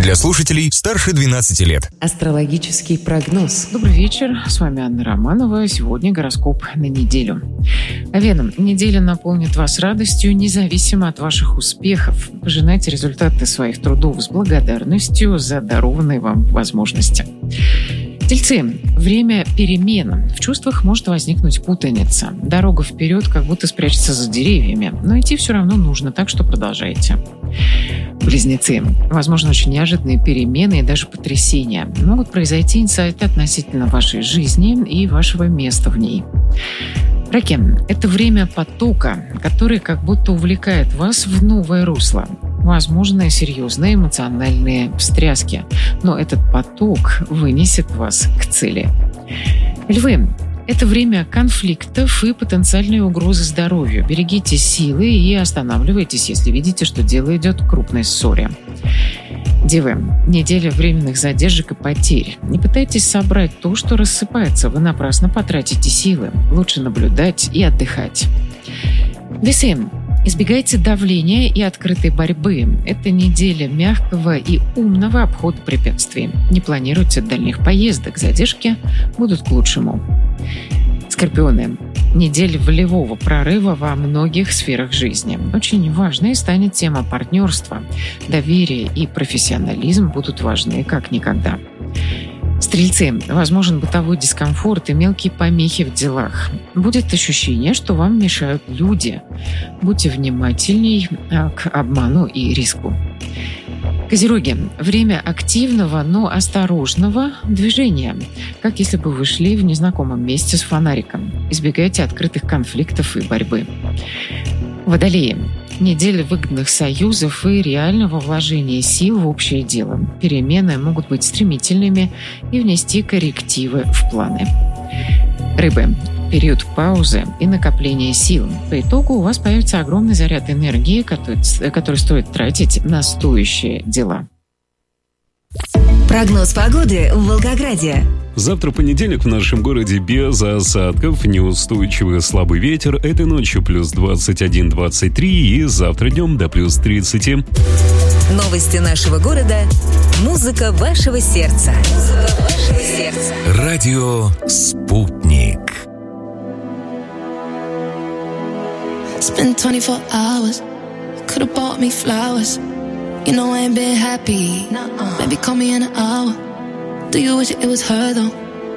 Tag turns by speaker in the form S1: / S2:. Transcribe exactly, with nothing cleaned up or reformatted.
S1: Для слушателей старше двенадцати лет.
S2: Астрологический прогноз.
S3: Добрый вечер, с вами Анна Романова. Сегодня гороскоп на неделю. Овен, неделя наполнит вас радостью, независимо от ваших успехов. Пожинайте результаты своих трудов с благодарностью за дарованные вам возможности. Тельцы, время перемен. В чувствах может возникнуть путаница. Дорога вперед как будто спрячется за деревьями, но идти все равно нужно, так что продолжайте. Близнецы. Возможно, очень неожиданные перемены и даже потрясения. Могут произойти инсайты относительно вашей жизни и вашего места в ней. Раки. Это время потока, который как будто увлекает вас в новое русло. Возможны серьезные эмоциональные встряски, но этот поток вынесет вас к цели. Львы. Это время конфликтов и потенциальной угрозы здоровью. Берегите силы и останавливайтесь, если видите, что дело идет к крупной ссоре. Девы. Неделя временных задержек и потерь. Не пытайтесь собрать то, что рассыпается. Вы напрасно потратите силы. Лучше наблюдать и отдыхать. Весы. Избегайте давления и открытой борьбы. Это неделя мягкого и умного обхода препятствий. Не планируйте дальних поездок. Задержки будут к лучшему. Скорпионы. Неделя волевого прорыва во многих сферах жизни. Очень важной станет тема партнерства. Доверие и профессионализм будут важны как никогда. Стрельцы. Возможен бытовой дискомфорт и мелкие помехи в делах. Будет ощущение, что вам мешают люди. Будьте внимательней к обману и риску. Козероги. Время активного, но осторожного движения. Как если бы вы шли в незнакомом месте с фонариком. Избегайте открытых конфликтов и борьбы. Водолеи. Неделя выгодных союзов и реального вложения сил в общее дело. Перемены могут быть стремительными и внести коррективы в планы. Рыбы. Период паузы и накопления сил. По итогу у вас появится огромный заряд энергии, который, который стоит тратить на стоящие дела.
S4: Прогноз погоды в Волгограде.
S5: Завтра понедельник в нашем городе без осадков, неустойчивый слабый ветер. Этой ночью плюс двадцать один - двадцать три и завтра днем до плюс тридцать.
S4: Новости нашего города. Музыка вашего сердца. Музыка вашего сердца.
S1: Радио «Спутник».
S6: Spent twenty-four hours, could've bought me flowers. You know I ain't been happy. Maybe call me in an hour. Do you wish it was her though?